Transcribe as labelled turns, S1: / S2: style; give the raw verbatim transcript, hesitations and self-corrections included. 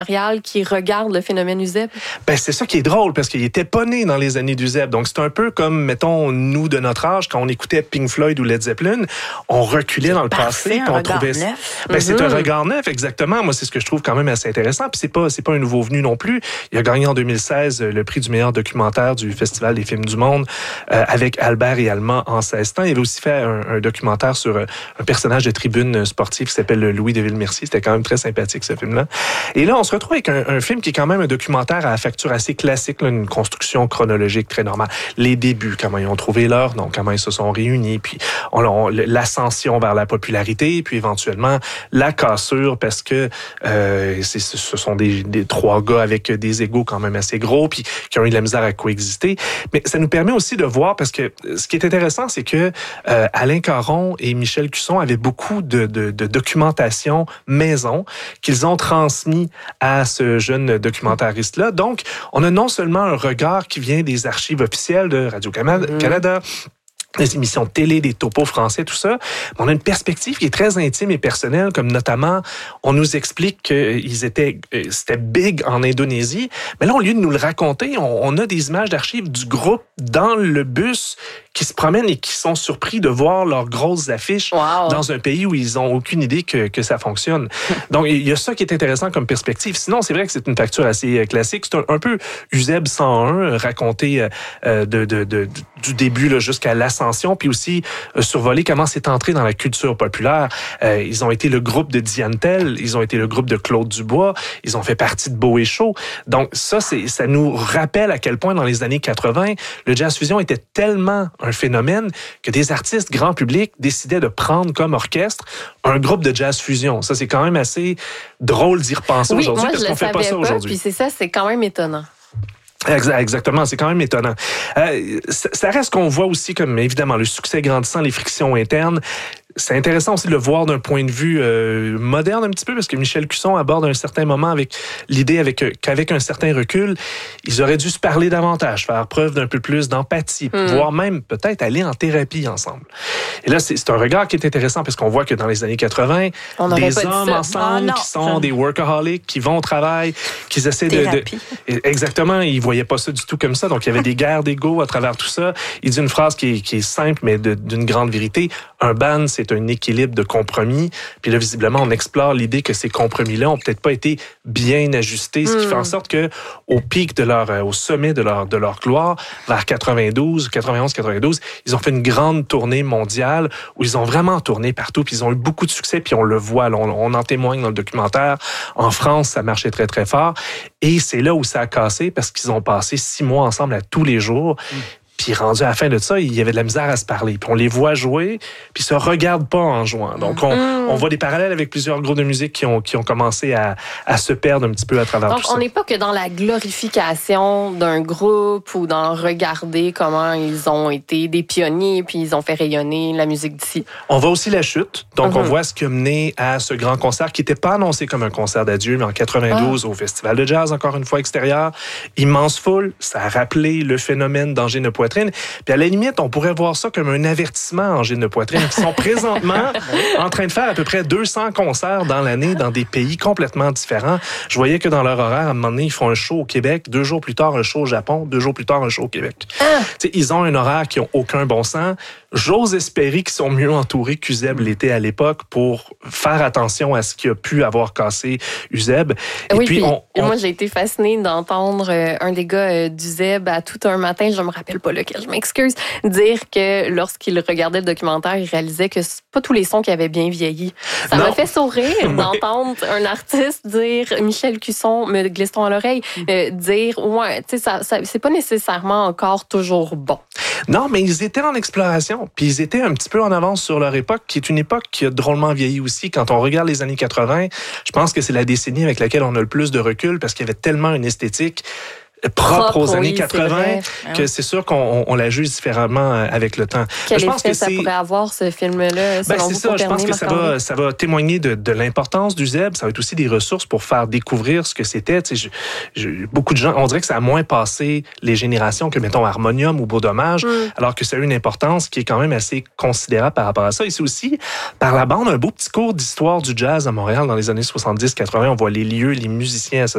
S1: Montréal qui regardent le phénomène Eusèbe?
S2: Ben, c'est ça qui est drôle, parce qu'il était pas né dans les années d'Eusèbe. Donc, c'est un peu comme, mettons, nous, de notre âge, quand on écoutait Pink Floyd ou Led Zeppelin, on reculait dans le
S3: Parfait,
S2: passé, puis on trouvait...
S3: Neuf.
S2: Ben,
S1: Mm-hmm.
S2: c'est un regard neuf, exactement. Moi, c'est ce que je trouve quand même assez intéressant. Puis c'est pas, c'est pas un nouveau venu non plus. Il a gagné en deux mille seize le prix du meilleur documentaire du Festival des films du monde euh, avec Albert et Alma en seize temps. Il avait aussi fait un, un documentaire sur euh, un personnage de tribune sportive qui s'appelle Louis de Villemercier. C'était quand même très sympathique, ce film-là. Et là, on se retrouve avec un, un film qui est quand même un documentaire à facture assez classique, là, une construction chronologique très normale. Les débuts, comment ils ont trouvé l'heure, donc comment ils se sont réunis, puis on, on, l'ascension vers la popularité, puis éventuellement la cassure, parce que euh, c'est, ce sont des, des trois gars avec des égos quand même assez gros, puis qui ont eu de la misère à coexister. Mais ça nous permet aussi de voir, parce que ce qui est intéressant, c'est que euh, Alain Caron et Michel Cusson avaient beaucoup de, de, de documentation maison qu'ils ont transmis à ce jeune documentariste-là. Donc, on a non seulement un regard qui vient des archives officielles de Radio-Canada, mmh. des émissions de télé, des topos français, tout ça. Mais on a une perspective qui est très intime et personnelle, comme notamment, on nous explique qu'ils étaient, c'était big en Indonésie. Mais là, au lieu de nous le raconter, on, on a des images d'archives du groupe dans le bus qui se promènent et qui sont surpris de voir leurs grosses affiches wow. dans un pays où ils ont aucune idée que, que ça fonctionne. Donc, il y a ça qui est intéressant comme perspective. Sinon, c'est vrai que c'est une facture assez classique. C'est un, un peu Eusèbe cent un, raconté euh, de, de, de, du début là, jusqu'à l'ascension, puis aussi euh, survoler comment c'est entré dans la culture populaire. Euh, ils ont été le groupe de Diane Tell, ils ont été le groupe de Claude Dubois, ils ont fait partie de Beau et Chaud. Donc, ça, c'est, ça nous rappelle à quel point, dans les années quatre-vingt, le jazz fusion était tellement un phénomène que des artistes grand public décidaient de prendre comme orchestre un groupe de jazz fusion. Ça, c'est quand même assez drôle d'y repenser oui, aujourd'hui,
S1: moi,
S2: parce qu'on fait pas ça
S1: pas,
S2: aujourd'hui.
S1: Puis c'est ça, c'est quand même étonnant.
S2: Exactement, c'est quand même étonnant. Euh, ça reste qu'on voit aussi comme, évidemment, le succès grandissant, les frictions internes. C'est intéressant aussi de le voir d'un point de vue euh, moderne un petit peu, parce que Michel Cusson aborde à un certain moment avec l'idée avec, euh, qu'avec un certain recul, ils auraient dû se parler davantage, faire preuve d'un peu plus d'empathie, mm. voire même peut-être aller en thérapie ensemble. Et là, c'est, c'est un regard qui est intéressant, parce qu'on voit que dans les années quatre-vingt,
S1: on
S2: des hommes ensemble ah, qui sont des workaholics, qui vont au travail, qui essaient de, de... Exactement, ils voyaient pas ça du tout comme ça, donc il y avait des guerres d'ego à travers tout ça. Il dit une phrase qui est, qui est simple, mais de, d'une grande vérité. Un band, c'est un équilibre de compromis. Puis là, visiblement, on explore l'idée que ces compromis-là ont peut-être pas été bien ajustés, ce qui mm. fait en sorte que au pic de leur, au sommet de leur, de leur gloire, vers quatre-vingt-douze, quatre-vingt-onze, quatre-vingt-douze, ils ont fait une grande tournée mondiale où ils ont vraiment tourné partout, puis ils ont eu beaucoup de succès, puis on le voit, là, on, on en témoigne dans le documentaire. En France, ça marchait très, très fort. Et c'est là où ça a cassé, parce qu'ils ont passé six mois ensemble à tous les jours. Mm. Puis rendu à la fin de ça, il y avait de la misère à se parler. Puis on les voit jouer, puis ils se regardent pas en jouant. Donc on, mmh. on voit des parallèles avec plusieurs groupes de musique qui ont, qui ont commencé à, à se perdre un petit peu à travers
S1: Donc,
S2: tout ça.
S1: Donc on n'est pas que dans la glorification d'un groupe ou dans regarder comment ils ont été des pionniers puis ils ont fait rayonner la musique d'ici.
S2: On voit aussi la chute. Donc mmh. on voit ce qui a mené à ce grand concert qui n'était pas annoncé comme un concert d'adieu, mais en quatre-vingt-douze ah. au Festival de jazz, encore une fois extérieur. Immense foule. Ça a rappelé le phénomène d'angine de poitrine. Puis à la limite, on pourrait voir ça comme un avertissement en angine de poitrine qui sont présentement en train de faire à peu près deux cents concerts dans l'année dans des pays complètement différents. Je voyais que dans leur horaire, à un moment donné, ils font un show au Québec, deux jours plus tard, un show au Japon, deux jours plus tard, un show au Québec. Ah. Ils ont un horaire qui n'a aucun bon sens. J'ose espérer qu'ils sont mieux entourés qu'Eusèbe l'était à l'époque pour faire attention à ce qui a pu avoir cassé Eusèbe.
S1: Et oui, puis, puis on, on... moi, j'ai été fascinée d'entendre euh, un des gars euh, d'Eusèbe à tout un matin, je me rappelle pas lequel, je m'excuse, dire que lorsqu'il regardait le documentaire, il réalisait que c'est pas tous les sons qui avaient bien vieilli. Ça non. m'a fait sourire d'entendre un artiste dire, Michel Cusson, me glisse-t-on à l'oreille, euh, dire, ouais, tu sais, ça, ça, c'est pas nécessairement encore toujours bon.
S2: Non, mais ils étaient en exploration, puis ils étaient un petit peu en avance sur leur époque, qui est une époque qui a drôlement vieilli aussi. Quand on regarde les années quatre-vingt, je pense que c'est la décennie avec laquelle on a le plus de recul, parce qu'il y avait tellement une esthétique propre, propre aux années oui, quatre-vingt c'est que c'est sûr qu'on on la juge différemment avec le temps.
S1: Quel
S2: je pense
S1: effet
S2: que
S1: ça
S2: c'est...
S1: pourrait avoir, ce film-là, selon
S2: ben,
S1: vous,
S2: c'est ça, je pense que ça va, ça va témoigner de, de l'importance d'Eusèbe. Ça va être aussi des ressources pour faire découvrir ce que c'était. Tu sais, je, je, beaucoup de gens, on dirait que ça a moins passé les générations que, mettons, Harmonium ou Beau Dommage, mm. alors que ça a eu une importance qui est quand même assez considérable par rapport à ça. Et c'est aussi, par la bande, un beau petit cours d'histoire du jazz à Montréal dans les années soixante-dix quatre-vingt. On voit les lieux, les musiciens associés